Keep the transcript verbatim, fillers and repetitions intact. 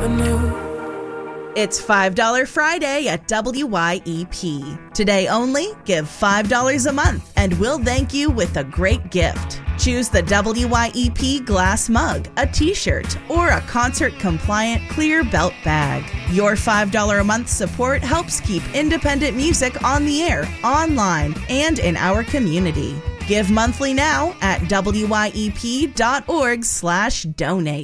anew. It's five dollar Friday at W Y E P. Today only, give five dollars a month and we'll thank you with a great gift. Choose the W Y E P glass mug, a t-shirt, or a concert-compliant clear belt bag. Your five dollars a month support helps keep independent music on the air, online, and in our community. Give monthly now at W Y E P dot org slash donate.